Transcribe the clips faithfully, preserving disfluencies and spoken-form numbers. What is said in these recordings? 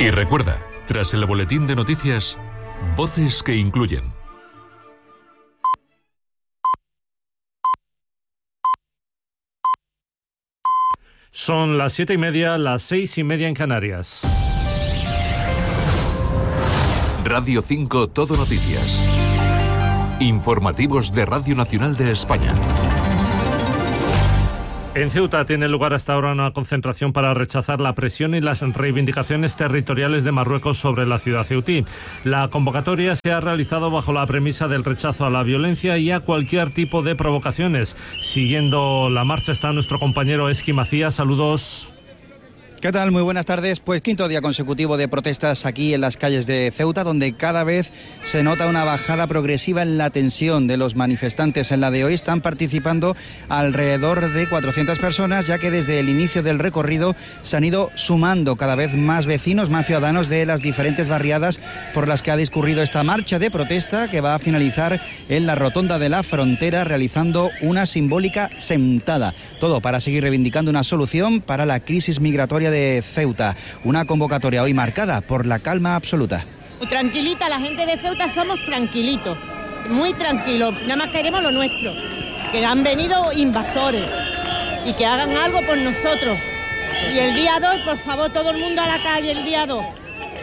Y recuerda, tras el boletín de noticias, voces que incluyen. Son las siete y media, las seis y media en Canarias. Radio cinco Todo Noticias. Informativos de Radio Nacional de España. En Ceuta tiene lugar hasta ahora una concentración para rechazar la presión y las reivindicaciones territoriales de Marruecos sobre la ciudad ceutí. La convocatoria se ha realizado bajo la premisa del rechazo a la violencia y a cualquier tipo de provocaciones. Siguiendo la marcha está nuestro compañero Esqui Macías. Saludos. ¿Qué tal? Muy buenas tardes. Pues quinto día consecutivo de protestas aquí en las calles de Ceuta, donde cada vez se nota una bajada progresiva en la tensión de los manifestantes. En la de hoy están participando alrededor de cuatrocientas personas, ya que desde el inicio del recorrido se han ido sumando cada vez más vecinos, más ciudadanos de las diferentes barriadas por las que ha discurrido esta marcha de protesta, que va a finalizar en la rotonda de la frontera, realizando una simbólica sentada. Todo para seguir reivindicando una solución para la crisis migratoria de Ceuta. Una convocatoria hoy marcada por la calma absoluta. Tranquilita, la gente de Ceuta somos tranquilitos, muy tranquilos, nada más queremos lo nuestro, que han venido invasores y que hagan algo por nosotros. Y el día dos, por favor, todo el mundo a la calle el día dos.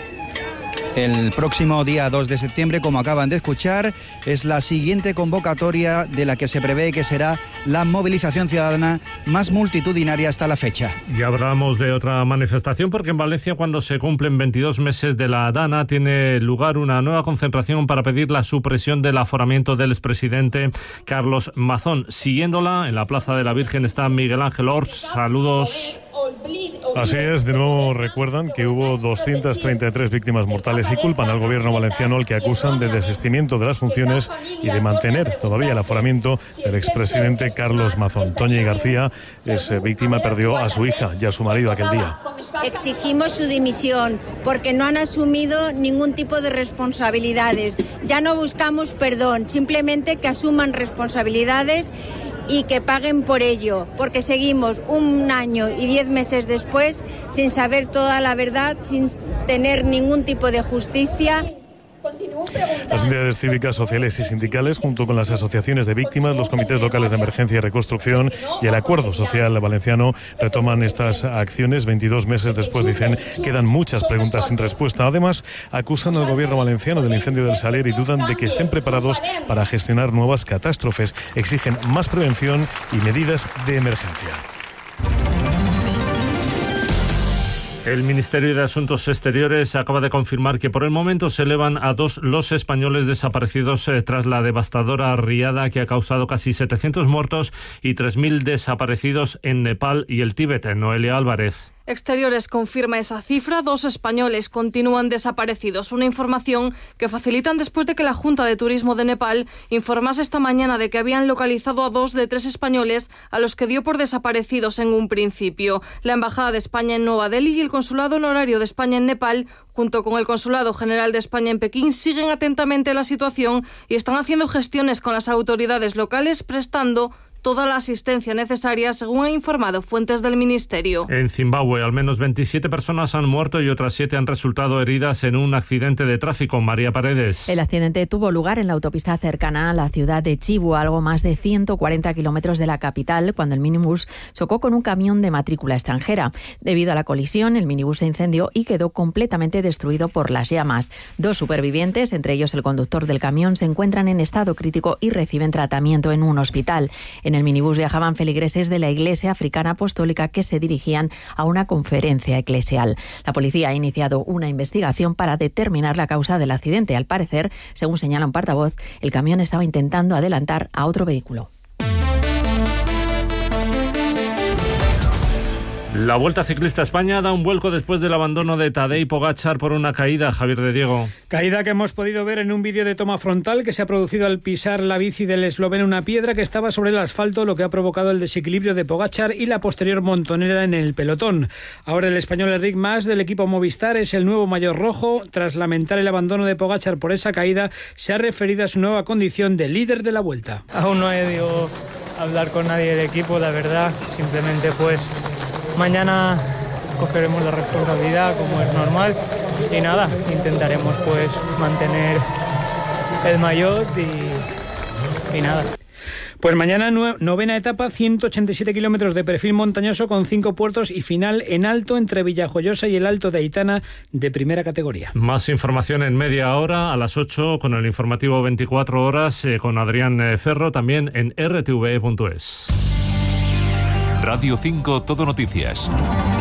El próximo día dos de septiembre, como acaban de escuchar, es la siguiente convocatoria de la que se prevé que será la movilización ciudadana más multitudinaria hasta la fecha. Y hablamos de otra manifestación porque en Valencia, cuando se cumplen veintidós meses de la Dana, tiene lugar una nueva concentración para pedir la supresión del aforamiento del expresidente Carlos Mazón. Siguiéndola, en la Plaza de la Virgen está Miguel Ángel Ors. Saludos. Así es, de nuevo recuerdan que hubo doscientas treinta y tres víctimas mortales y culpan al gobierno valenciano, al que acusan de desistimiento de las funciones y de mantener todavía el aforamiento del expresidente Carlos Mazón. Toñi García es víctima, perdió a su hija y a su marido aquel día. Exigimos su dimisión porque no han asumido ningún tipo de responsabilidades. Ya no buscamos perdón, simplemente que asuman responsabilidades y que paguen por ello, porque seguimos un año y diez meses después sin saber toda la verdad, sin tener ningún tipo de justicia. Las entidades cívicas, sociales y sindicales, junto con las asociaciones de víctimas, los comités locales de emergencia y reconstrucción y el acuerdo social valenciano, retoman estas acciones. veintidós meses después, dicen, quedan muchas preguntas sin respuesta. Además, acusan al gobierno valenciano del incendio del Saler y dudan de que estén preparados para gestionar nuevas catástrofes. Exigen más prevención y medidas de emergencia. El Ministerio de Asuntos Exteriores acaba de confirmar que por el momento se elevan a dos los españoles desaparecidos eh, tras la devastadora riada que ha causado casi setecientos muertos y tres mil desaparecidos en Nepal y el Tíbet. Noelia Álvarez. Exteriores confirma esa cifra. Dos españoles continúan desaparecidos. Una información que facilitan después de que la Junta de Turismo de Nepal informase esta mañana de que habían localizado a dos de tres españoles a los que dio por desaparecidos en un principio. La Embajada de España en Nueva Delhi y el Consulado Honorario de España en Nepal, junto con el Consulado General de España en Pekín, siguen atentamente la situación y están haciendo gestiones con las autoridades locales, prestando toda la asistencia necesaria, según han informado fuentes del Ministerio. En Zimbabue, al menos veintisiete personas han muerto y otras siete han resultado heridas en un accidente de tráfico. María Paredes. El accidente tuvo lugar en la autopista cercana a la ciudad de Chibu, a algo más de ciento cuarenta kilómetros de la capital, cuando el minibús chocó con un camión de matrícula extranjera. Debido a la colisión, el minibús se incendió y quedó completamente destruido por las llamas. Dos supervivientes, entre ellos el conductor del camión, se encuentran en estado crítico y reciben tratamiento en un hospital. En el minibús viajaban feligreses de la Iglesia Africana Apostólica que se dirigían a una conferencia eclesial. La policía ha iniciado una investigación para determinar la causa del accidente. Al parecer, según señala un portavoz, el camión estaba intentando adelantar a otro vehículo. La Vuelta Ciclista a España da un vuelco después del abandono de Tadej Pogačar por una caída. Javier de Diego. Caída que hemos podido ver en un vídeo de toma frontal que se ha producido al pisar la bici del esloveno una piedra que estaba sobre el asfalto, lo que ha provocado el desequilibrio de Pogačar y la posterior montonera en el pelotón. Ahora el español Enric Mas del equipo Movistar es el nuevo maillot rojo. Tras lamentar el abandono de Pogačar por esa caída, se ha referido a su nueva condición de líder de la Vuelta. Aún no he ido a hablar con nadie del equipo, la verdad. Simplemente pues mañana cogeremos la responsabilidad como es normal y nada, intentaremos pues mantener el maillot y, y nada. Pues mañana novena etapa, ciento ochenta y siete kilómetros de perfil montañoso con cinco puertos y final en alto entre Villajoyosa y el Alto de Aitana de primera categoría. Más información en media hora a las ocho con el informativo veinticuatro horas eh, con Adrián Ferro, también en r t v punto es. Radio cinco Todo Noticias.